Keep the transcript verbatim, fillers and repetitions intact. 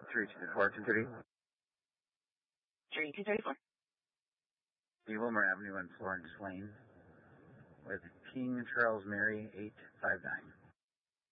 three two four two thirty. three two thirty-four. The Wilmer Avenue and Florence Lane with King Charles Mary eight five nine.